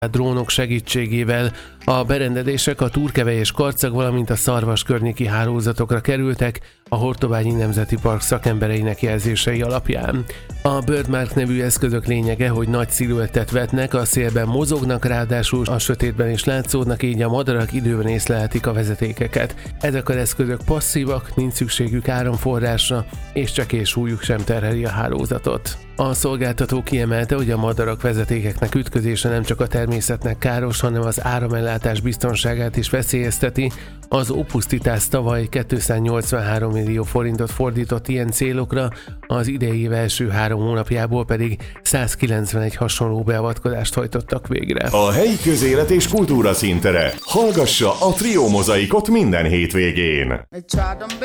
drónok segítségével. A berendezések a Turkevei és Karcag, valamint a Szarvas környéki hálózatokra kerültek a Hortobányi Nemzeti Park szakembereinek jelzései alapján. A Birdmark nevű eszközök lényege, hogy nagy sziluettet vetnek, a szélben mozognak, ráadásul a sötétben is látszódnak, így a madarak időben észlelhetik a vezetékeket. Ezek az eszközök passzívak, nincs szükségük áramforrásra, és csekély súlyuk sem terheli a hálózatot. A szolgáltató kiemelte, hogy a madarak vezetékeknek ütközése nem csak a természetnek káros, hanem az áramellátás biztonságát is veszélyezteti. Az Opus tavaly 283 millió forintot fordított ilyen célokra, az idei év első 3 hónapjából pedig 191 hasonló beavatkozást hajtottak végre. A helyi közélet és kultúra szintere. Hallgassa a Trio Mozaikot minden hétvégén!